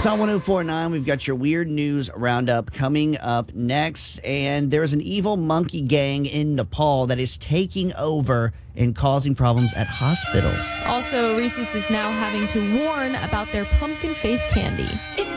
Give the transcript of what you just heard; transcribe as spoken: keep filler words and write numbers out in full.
It's on one oh four point nine. We've got your weird news roundup coming up next. And there's an evil monkey gang in Nepal that is taking over and causing problems at hospitals. Also, Reese's is now having to warn about their pumpkin face candy.